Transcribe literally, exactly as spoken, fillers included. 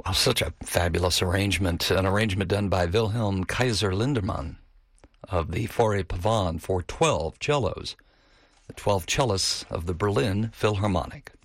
Wow, such a fabulous arrangement. An arrangement done by Wilhelm Kaiser Lindemann of the Forêt Pavane for twelve cellos, the twelve cellists of the Berlin Philharmonic.